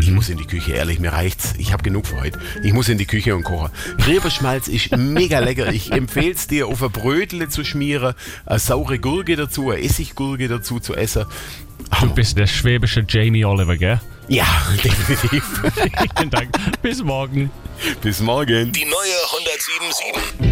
Ich muss in die Küche, ehrlich, mir reicht's. Ich habe genug für heute. Ich muss in die Küche und kochen. Grieberschmalz ist mega lecker. Ich empfehle es dir, auf ein Brötle zu schmieren, eine saure Gurke dazu, eine Essiggurke dazu zu essen. Du bist der schwäbische Jamie Oliver, gell? Ja, definitiv. Vielen Dank. Bis morgen. Bis morgen. Die neue 107.7.